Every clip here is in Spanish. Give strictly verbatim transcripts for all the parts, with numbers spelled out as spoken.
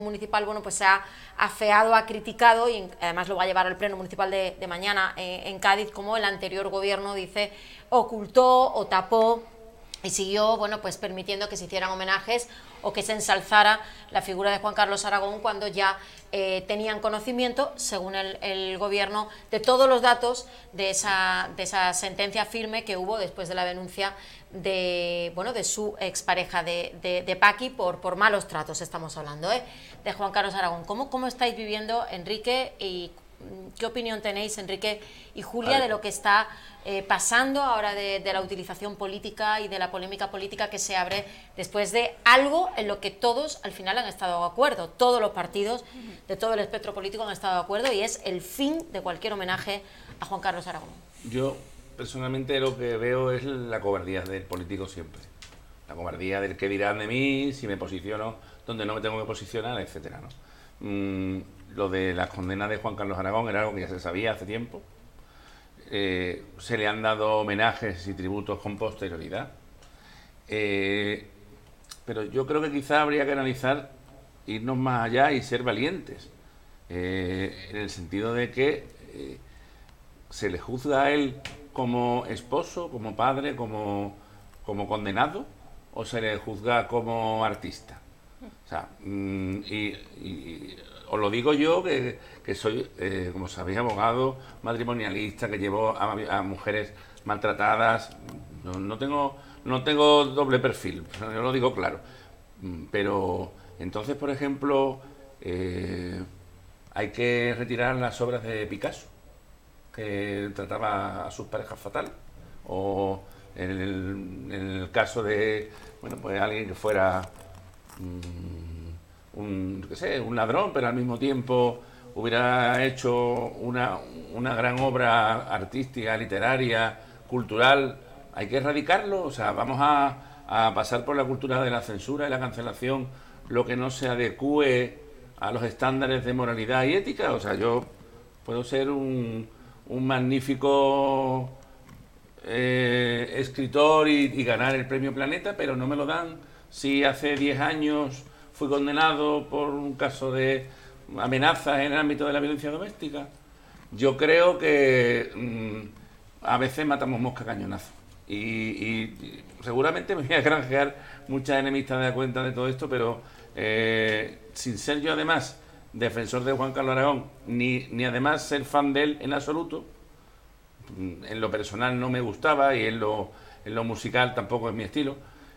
municipal, bueno, pues se ha afeado, ha criticado, y además lo va a llevar al pleno municipal de, de mañana eh, en Cádiz, como el anterior gobierno, dice, ocultó o tapó y siguió, bueno, pues permitiendo que se hicieran homenajes o que se ensalzara la figura de Juan Carlos Aragón cuando ya eh, tenían conocimiento, según el, el gobierno, de todos los datos de esa, de esa sentencia firme que hubo después de la denuncia de, bueno, de su expareja de, de, de Paqui por, por malos tratos, estamos hablando, ¿eh? de Juan Carlos Aragón. ¿Cómo, cómo estáis viviendo, Enrique, y qué opinión tenéis, Enrique y Julia, de lo que está eh, pasando ahora de, de la utilización política y de la polémica política que se abre después de algo en lo que todos al final han estado de acuerdo, todos los partidos de todo el espectro político han estado de acuerdo, y es el fin de cualquier homenaje a Juan Carlos Aragón? Yo personalmente lo que veo es la cobardía del político siempre, la cobardía del qué dirán de mí, si me posiciono donde no me tengo que posicionar, etcétera, ¿no? Mm, lo de las condenas de Juan Carlos Aragón era algo que ya se sabía hace tiempo. Eh, se le han dado homenajes y tributos con posterioridad, eh, pero yo creo que quizá habría que analizar, irnos más allá y ser valientes, eh, en el sentido de que eh, se le juzga a él como esposo, como padre, como, como condenado, o se le juzga como artista. O sea, mm, y, y os lo digo yo, que, que soy, eh, como sabéis, abogado matrimonialista, que llevo a, a mujeres maltratadas. No, no, tengo, no tengo doble perfil, yo lo digo claro. Pero entonces, por ejemplo, eh, hay que retirar las obras de Picasso, que trataba a sus parejas fatal. O en el, en el caso de, bueno, pues alguien que fuera un, qué sé, un ladrón, pero al mismo tiempo hubiera hecho una, una gran obra artística, literaria, cultural, hay que erradicarlo. O sea, vamos a, a pasar por la cultura de la censura y la cancelación lo que no se adecue a los estándares de moralidad y ética. O sea, yo puedo ser un, un magnífico eh, escritor y, y ganar el premio Planeta, pero no me lo dan si hace diez años fui condenado por un caso de amenazas en el ámbito de la violencia doméstica. Yo creo que mmm, a veces matamos mosca a cañonazo. Y, y, y seguramente me voy a granjear muchas enemistas de la cuenta de todo esto, pero eh, sin ser yo además defensor de Juan Carlos Aragón, ni, ni además ser fan de él en absoluto. En lo personal no me gustaba, y en lo, en lo musical tampoco es mi estilo.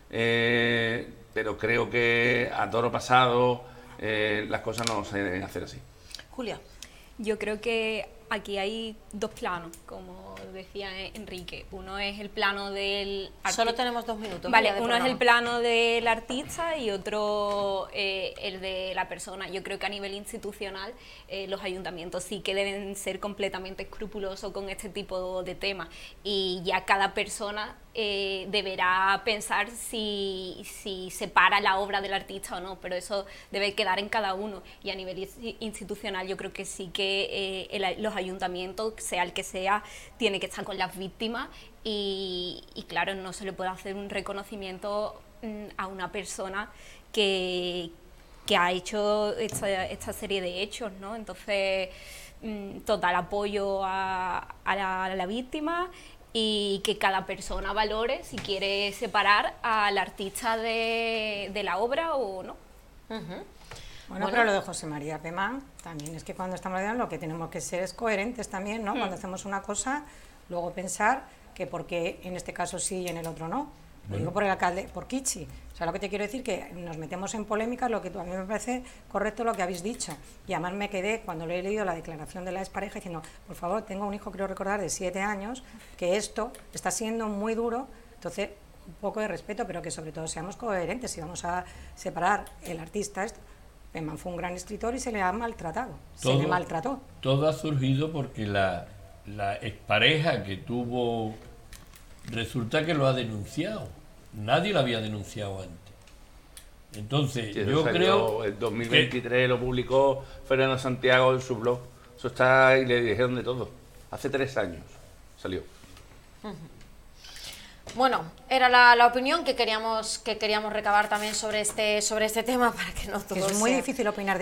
Eh, pero creo que a toro pasado eh, las cosas no se deben hacer así. Julia. Yo creo que aquí hay dos planos, como decía Enrique. Uno es el plano del artista. Solo tenemos dos minutos. Vale, uno programa. es el plano del artista y otro eh, el de la persona. Yo creo que a nivel institucional eh, los ayuntamientos sí que deben ser completamente escrupulosos con este tipo de temas, y ya cada persona eh, deberá pensar si, si separa la obra del artista o no, pero eso debe quedar en cada uno. Y a nivel institucional yo creo que sí que eh, el, los ayuntamientos, sea el que sea, tiene que estar con las víctimas, y, y claro, no se le puede hacer un reconocimiento mm, a una persona que, que ha hecho esta, esta serie de hechos, ¿no? Entonces, mm, total apoyo a, a, la, a la víctima, y que cada persona valore si quiere separar al artista de, de la obra o no. Uh-huh. Bueno, bueno, pero lo de José María Pemán también es que cuando estamos hablando lo que tenemos que ser es coherentes también, ¿no? Mm. Cuando hacemos una cosa, luego pensar que por qué en este caso sí y en el otro no. Lo bueno. digo por el alcalde, por Kichi. O sea, lo que te quiero decir que nos metemos en polémicas, lo que a mí me parece correcto lo que habéis dicho. Y además me quedé, cuando le he leído la declaración de la expareja, diciendo, por favor, tengo un hijo, creo recordar, de siete años, que esto está siendo muy duro, entonces un poco de respeto, pero que sobre todo seamos coherentes. Si vamos a separar el artista, esto, Pemán fue un gran escritor y se le ha maltratado, todo, se le maltrató. Todo ha surgido porque la, la expareja que tuvo, resulta que lo ha denunciado. Nadie lo había denunciado antes. Entonces, sí, yo creo... El dos mil veintitrés que... lo publicó Fernando Santiago en su blog. Eso está, y le dijeron de todo. Hace tres años salió. Uh-huh. Bueno, era la, la opinión que queríamos que queríamos recabar también sobre este sobre este tema, para que no todos es muy sean... difícil opinar de